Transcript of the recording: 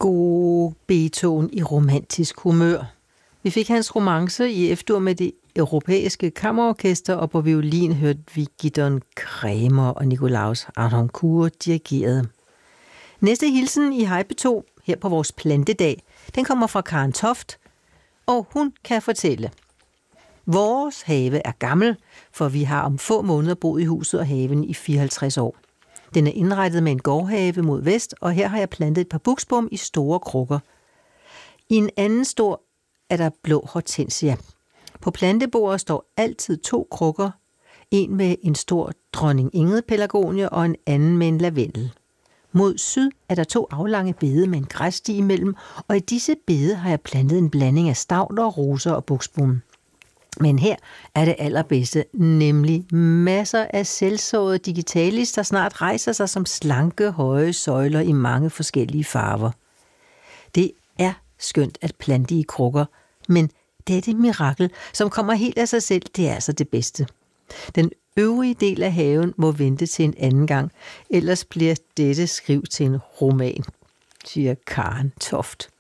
God Beethoven i romantisk humør. Vi fik hans romance i F-dur med det europæiske kammerorkester, og på violin hørte vi Gidon Kremer og Nikolaus Harnoncourt dirigeret. Næste hilsen i Hej P2 her på vores plantedag, den kommer fra Karen Toft, og hun kan fortælle. Vores have er gammel, for vi har om få måneder boet i huset og haven i 54 år. Den er indrettet med en gårdhave mod vest, og her har jeg plantet et par buksbom i store krukker. I en anden stor er der blå hortensia. På plantebordet står altid 2 krukker, en med en stor dronning Ingrid pelargonie og en anden med en lavendel. Mod syd er der 2 aflange bede med en græssti imellem, og i disse bede har jeg plantet en blanding af stavler, roser og buksbom. Men her er det allerbedste, nemlig masser af selvsåede digitalis, der snart rejser sig som slanke, høje søjler i mange forskellige farver. Det er skønt at plante i krukker, men dette mirakel, som kommer helt af sig selv, det er altså det bedste. Den øvrige del af haven må vente til en anden gang, ellers bliver dette skriv til en roman, siger Karen Toft.